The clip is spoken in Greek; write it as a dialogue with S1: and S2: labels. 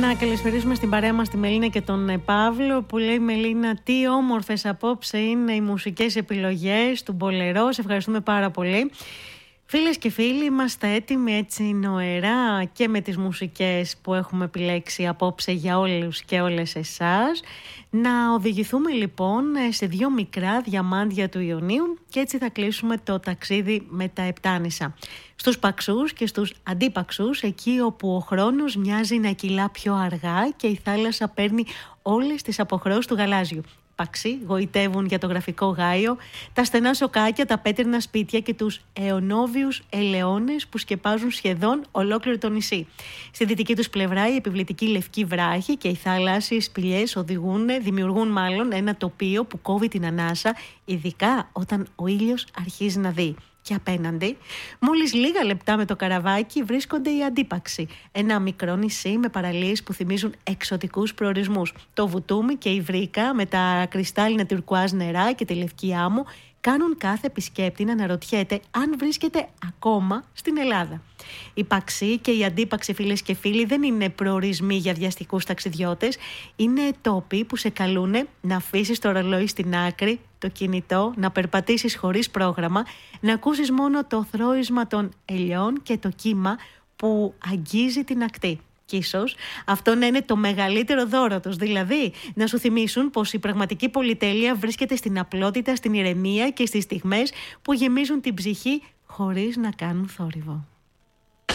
S1: Να καλησπερίσουμε στην παρέα μας τη Μελίνα και τον Παύλο, που λέει: Μελίνα, τι όμορφες απόψε είναι οι μουσικές επιλογές του Μπολερό. Σε ευχαριστούμε πάρα πολύ. Φίλες και φίλοι, είμαστε έτοιμοι έτσι νοερά και με τις μουσικές που έχουμε επιλέξει απόψε για όλους και όλες εσάς. Να οδηγηθούμε λοιπόν σε δύο μικρά διαμάντια του Ιωνίου και έτσι θα κλείσουμε το ταξίδι με τα Επτάνησα. Στους παξούς και στους αντίπαξους, εκεί όπου ο χρόνος μοιάζει να κυλά πιο αργά και η θάλασσα παίρνει όλες τις αποχρεώσεις του γαλάζιου. Παξί γοητεύουν για το γραφικό γάιο, τα στενά σοκάκια, τα πέτρινα σπίτια και τους αιωνόβιους ελαιώνες που σκεπάζουν σχεδόν ολόκληρο το νησί. Στη δυτική τους πλευρά η επιβλητική λευκή βράχη και οι θάλασσιες σπηλιές δημιουργούν ένα τοπίο που κόβει την ανάσα, ειδικά όταν ο ήλιος αρχίζει να δει. Και απέναντι, μόλις λίγα λεπτά με το καραβάκι, βρίσκονται οι Αντίπαξοι. Ένα μικρό νησί με παραλίες που θυμίζουν εξωτικούς προορισμούς. Το Βουτούμι και η Βρίκα με τα κρυστάλλινα τουρκουάζ νερά και τη λευκή άμμο κάνουν κάθε επισκέπτη να αναρωτιέται αν βρίσκεται ακόμα στην Ελλάδα. Οι Παξοί και οι Αντίπαξοι, φίλες και φίλοι, δεν είναι προορισμοί για βιαστικούς ταξιδιώτες. Είναι τόποι που σε καλούν να αφήσεις το ρολόι στην άκρη, το κινητό, να περπατήσεις χωρίς πρόγραμμα, να ακούσεις μόνο το θρώισμα των ελιών και το κύμα που αγγίζει την ακτή. Και ίσως αυτό να είναι το μεγαλύτερο δώρο τους, δηλαδή να σου θυμίσουν πως η πραγματική πολυτέλεια βρίσκεται στην απλότητα, στην ηρεμία και στις στιγμές που γεμίζουν την ψυχή χωρίς να κάνουν θόρυβο.